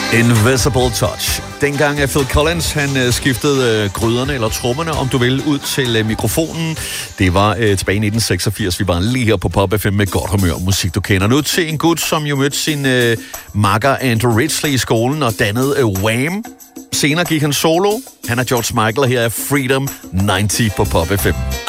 Invisible Touch. Dengang Phil Collins han skiftede gryderne eller trommerne, om du vil, ud til mikrofonen. Det var tilbage i 1986. Vi var lige her på Pop FM med godt humør og musik, du kender. Nu til en gut, som jo mødte sin makker Andrew Ridgeley i skolen og dannede Wham. Senere gik han solo. Han er George Michael, og her er Freedom 90 på Pop FM.